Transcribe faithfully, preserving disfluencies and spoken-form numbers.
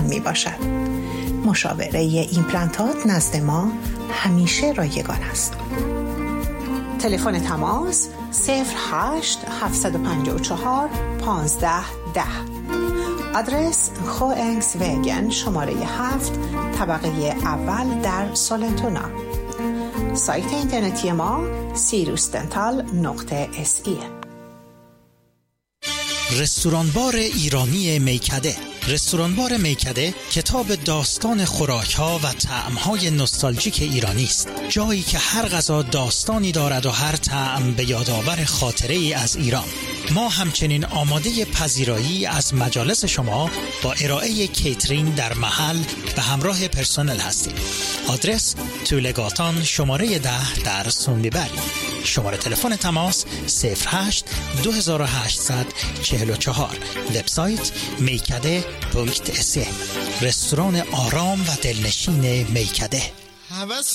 می باشد. مشاوره ایمپلنتات نزد ما همیشه رایگان است. تلفن تماس صفر هشت هفت پنج چهار پانزده ده. آدرس خوئنگس وگن شماره هفت طبقه اول در سولنتونا. سایت اینترنتی ما سیروس دنتال نقطه اس ای. رستوران بار ایرانی میکده. رستوران بار میکده کتاب داستان خوراک‌ها و طعم‌های نوستالژیک ایرانی است. جایی که هر غذا داستانی دارد و هر طعم به یادآور خاطره‌ای از ایران. ما همچنین آماده پذیرایی از مجالس شما با ارائه کیترینگ در محل به همراه پرسنل هستیم. آدرس طولگاتان شماره ده در سونبیبری. شماره تلفن تماس صفر هشت دو هشت چهار چهار. وبسایت میکده دات اس ای. رستوران آرام و دلنشین میکده.